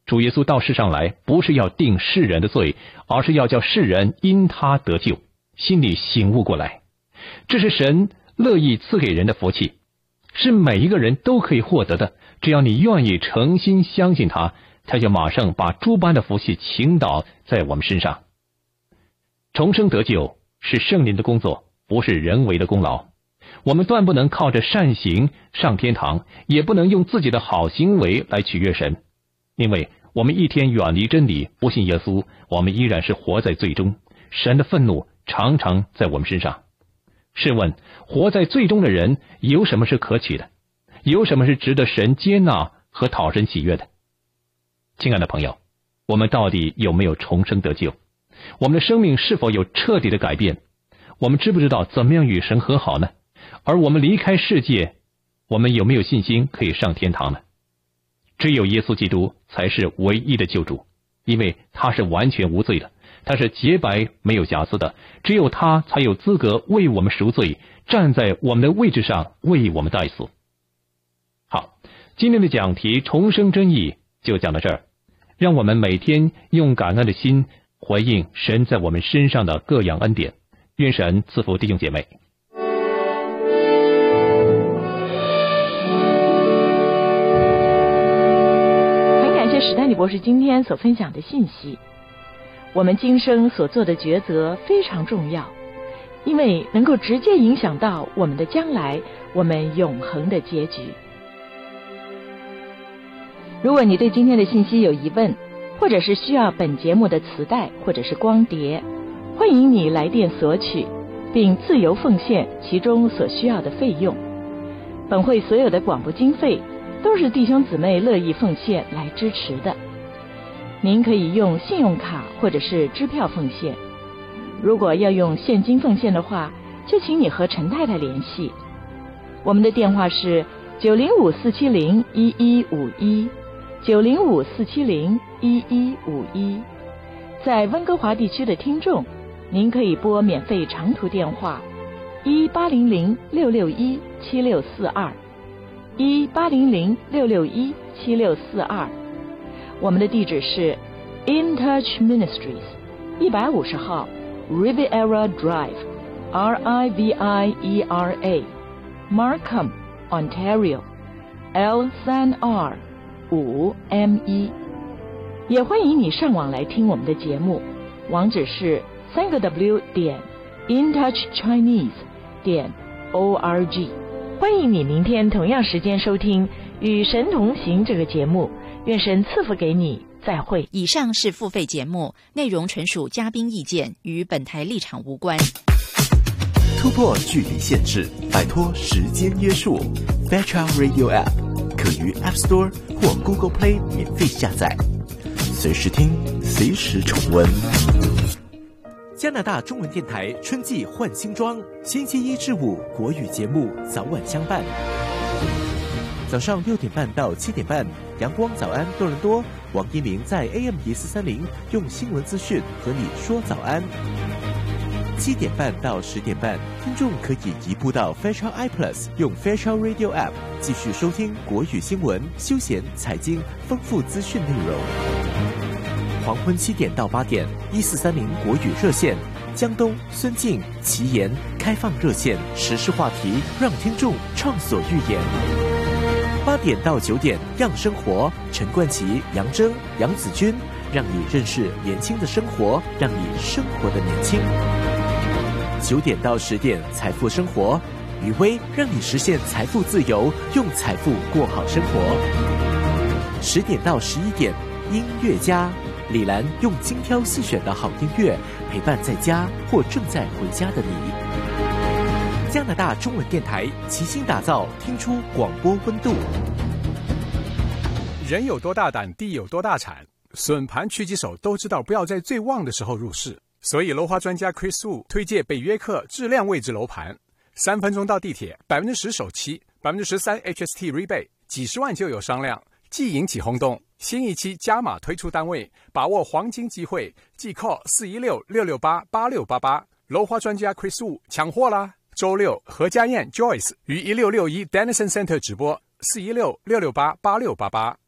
主耶稣到世上来，不是要定世人的罪，而是要叫世人因他得救，心里醒悟过来。这是神乐意赐给人的福气，是每一个人都可以获得的。只要你愿意诚心相信他，他就马上把诸般的福气倾倒在我们身上。重生得救是圣灵的工作，不是人为的功劳。我们断不能靠着善行上天堂，也不能用自己的好行为来取悦神。因为我们一天远离真理，不信耶稣，我们依然是活在罪中，神的愤怒常常在我们身上。试问，活在罪中的人有什么是可取的？有什么是值得神接纳和讨神喜悦的？亲爱的朋友，我们到底有没有重生得救？我们的生命是否有彻底的改变？我们知不知道怎么样与神和好呢？而我们离开世界，我们有没有信心可以上天堂呢？只有耶稣基督才是唯一的救主，因为他是完全无罪的，他是洁白没有瑕疵的，只有他才有资格为我们赎罪，站在我们的位置上为我们代死。好，今天的讲题重生真义就讲到这儿，让我们每天用感恩的心回应神在我们身上的各样恩典。愿神赐福弟兄姐妹。 史丹利博士今天所分享的信息，我们今生所做的抉择非常重要，因为能够直接影响到我们的将来，我们永恒的结局。如果你对今天的信息有疑问，或者是需要本节目的磁带或者是光碟，欢迎你来电索取，并自由奉献其中所需要的费用。本会所有的广播经费都是弟兄姊妹乐意奉献来支持的。您可以用信用卡或者是支票奉献，如果要用现金奉献的话，就请你和陈太太联系。我们的电话是905-470-1151 905-470-1151。在温哥华地区的听众，您可以拨免费长途电话1800-661-7642 1800-661-7642。我们的地址是 In Touch Ministries 150号 Riviera Drive RIVIERA Markham Ontario L3R5ME。 也欢迎你上网来听我们的节目，网址是3w.intouchchinese.org。 欢迎你明天同样时间收听与神同行这个节目，愿神赐福给你，再会。 以上是付费节目，内容纯属嘉宾意见，与本台立场无关。 突破距离限制，摆脱时间约束。Fairchild Radio App 可于 App Store 或 Google Play 免费下载，随时听，随时重温。加拿大中文电台春季换新装，星期一至五国语节目早晚相伴。早上6点半到7点半，阳光早安多伦多，王一鸣在 AM1430 用新闻资讯和你说早安。7点半到10点半，听众可以移步到 Fairchild iPlus， 用 Fairchild Radio App 继续收听国语新闻、休闲、财经丰富资讯内容。黄昏7点到8点，1430国语热线，江东、孙静、齐言开放热线，时事话题让听众畅所欲言。8点到9点，让生活，陈冠奇、杨铮、杨子君，让你认识年轻的生活，让你生活的年轻。9点到10点，财富生活，余威让你实现财富自由，用财富过好生活。10点到11点，音乐家李兰用精挑细选的好音乐陪伴在家或正在回家的你。加拿大中文电台齐心打造，听出广播温度。 人有多大胆，地有多大产。笋盘狙击手都知道不要在最旺的时候入市，所以楼花专家 Chris Wu 推荐北约克质量位置楼盘，3分钟到地铁，10%首期，13% HST rebate， 几十万就有商量，即引起轰动。新一期加码推出单位，把握黄金机会，即 call 416-668-8688。楼花专家 Chris Wu 抢货啦！周六何家燕 Joyce 于1661 Dennison Center 直播，416-668-8688。